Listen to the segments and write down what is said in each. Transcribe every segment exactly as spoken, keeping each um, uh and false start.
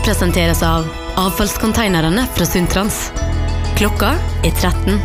presenteres av avfallskonteinerne fra Suntrans. Klokka er tretten.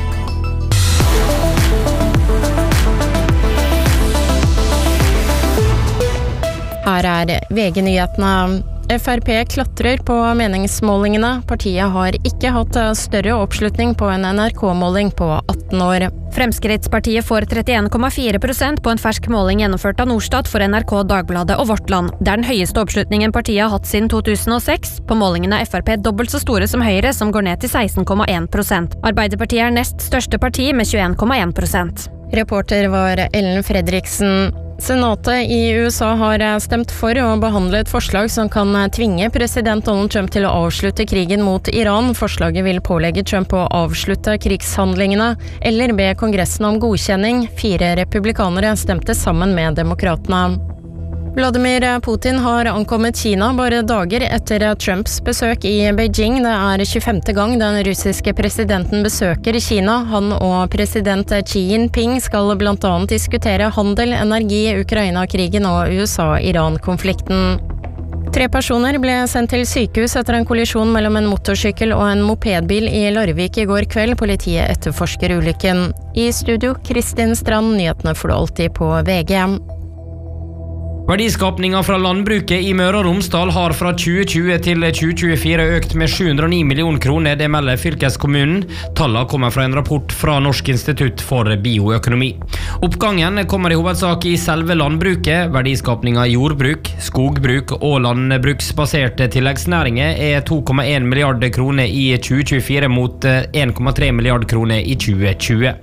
Her er V G-nyhetene. F R P klatrer på meningsmålingene. Partiet har ikke hatt større oppslutning på en N R K-måling på atten år. Fremskrittspartiet får trettien komma fire prosent på en fersk måling gjennomført av Norstat for N R K, Dagbladet og Vårt Land. Det er den høyeste oppslutningen partiet har hatt siden to tusen og seks. På målingen er F R P dobbelt så store som Høyre, som går ned til seksten komma en prosent. Arbeiderpartiet er nest største parti med tjueen komma en prosent. Reporter var Ellen Fredriksen. Senatet i U S A har stemt for å behandle et forslag som kan tvinge president Donald Trump til å avslutte krigen mot Iran. Forslaget vil pålegge Trump å avslutte krigshandlingene, eller be Kongressen om godkjenning. Fire republikanere stemte sammen med demokratene. Vladimir Putin har ankommet Kina bare dager etter Trumps besøk i Beijing. Det er tjuefemte gang den russiske presidenten besøker Kina. Han og president Xi Jinping skal blant annet diskutere handel, energi, Ukraina-krigen og U S A-Iran-konflikten. Tre personer ble sendt til sykehus etter en kollisjon mellom en motorsykkel og en mopedbil i Larvik i går kveld. Politiet etterforsker ulykken. I studio, Kristin Strand, nyhetene får du alltid på V G. Verdiskapningen fra landbruket i Møre og Romsdal har fra tjue tjue til tjue tjuefire økt med sju hundre og ni millioner kroner, det melder fylkeskommunen. Tallene kommer fra en rapport fra Norsk institutt for bioøkonomi. Oppgangen kommer i hovedsak i selve landbruket. Verdiskapningen i jordbruk, skogbruk og landbruksbaserte tilleggsnæringer er to komma en milliard kroner i tjue tjuefire mot en komma tre milliard kroner i tjue tjue.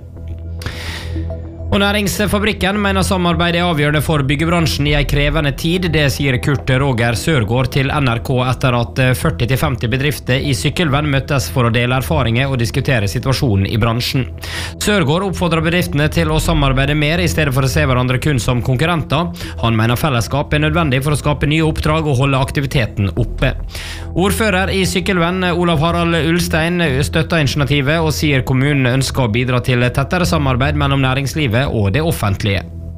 Og Næringsfabrikken mener samarbeid er avgjørende for byggebransjen i en krevende tid. Det sier Kurt Roger Sørgaard til N R K etter at førti til femti bedrifter i Sykkylven møttes for å dele erfaringer og diskutere situasjonen i bransjen. Sørgaard oppfordrer bedriftene til å samarbeide mer i stedet for å se hverandre kun som konkurrenter. Han mener fellesskap er nødvendig for å skape nye oppdrag og holde aktiviteten oppe. Ordfører i Sykkylven, Olav Harald Ulstein, støtter initiativet og sier kommunen ønsker å bidra til tettere samarbeid mellom næringslivet og det offentlige.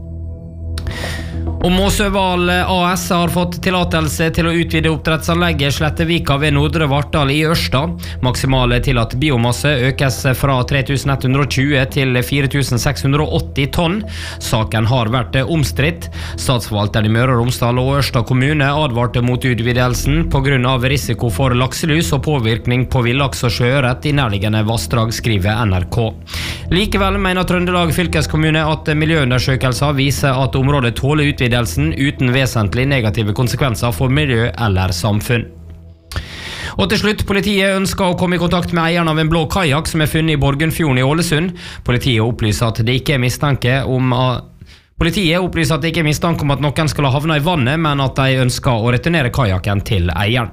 Og Måsøval A S har fått tillatelse til å utvide oppdrettsanlegget Slettevika ved Nordre Vartdal i Ørsta. Maksimale tillatt biomasse økes fra tre tusen ett hundre og tjue til fire tusen seks hundre og åtti tonn. Saken har vært omstridt. Statsforvalteren i Møre og Romsdal og Ørsta kommune advarte mot utvidelsen på grunn av risiko for lakselus og påvirkning på villaks og sjøørret i nærliggende vassdrag, skriver N R K. Likevel mener Trøndelag fylkeskommune at miljøundersøkelser viser at området tåler utvidelse uten vesentlig negative konsekvenser for miljø eller samfunn. Og til slutt, politiet ønsker å komme i kontakt med eieren av en blå kajak som er funnet i Borgundfjorden i Ålesund. Politiet opplyser at det ikke er mistanke om Politiet opplyser at det ikke er mistanke om at noen skal ha havnet i vannet, men at de ønsker å returnere kajaken til eieren.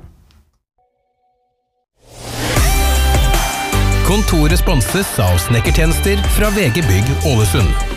Kontoret sponses av snekkertjenester fra V G Bygg Ålesund.